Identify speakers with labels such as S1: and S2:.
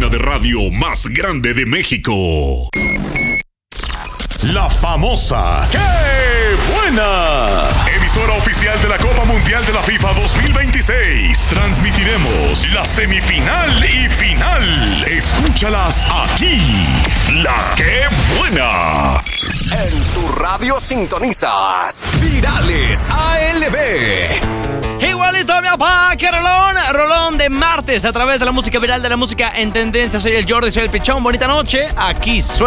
S1: cabina de radio más grande de México.
S2: La famosa ¡Qué buena! Emisora oficial de la Copa Mundial de la FIFA 2026. Transmitiremos la semifinal y final. Escúchalas aquí.
S1: La ¡Qué buena!
S3: En tu radio sintonizas Virales ALB.
S4: Igualito mi papá, que rolón de martes a través de la música viral, de la música en tendencia. Soy el Jordi, soy el Pichón, bonita noche, aquí suena.